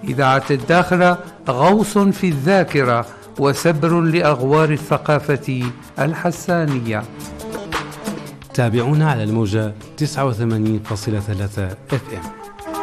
إذاعة الداخلة غوص في الذاكرة وسبر لأغوار الثقافة الحسانية. تابعونا على الموجة 89.3 FM.